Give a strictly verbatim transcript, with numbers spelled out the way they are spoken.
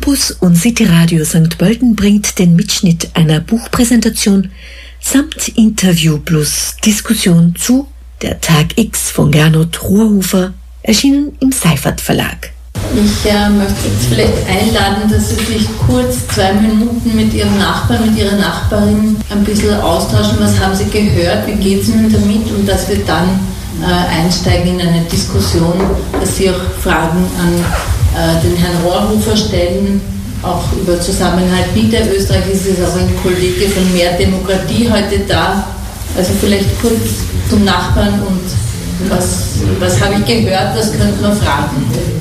Campus und City Radio Sankt Pölten bringt den Mitschnitt einer Buchpräsentation samt Interview plus Diskussion zu Der Tag X von Gernot Rohrhofer, erschienen im Seifert Verlag. Ich äh, möchte jetzt vielleicht einladen, dass Sie sich kurz zwei Minuten mit Ihrem Nachbarn, mit Ihrer Nachbarin ein bisschen austauschen. Was haben Sie gehört? Wie geht es Ihnen damit? Und dass wir dann äh, einsteigen in eine Diskussion, dass Sie auch Fragen an äh, den Herrn Rohrhofer stellen, auch über Zusammenhalt Niederösterreich. Es ist auch ein Kollege von Mehr Demokratie heute da. Also vielleicht kurz zum Nachbarn und was, was habe ich gehört, das könnte man fragen.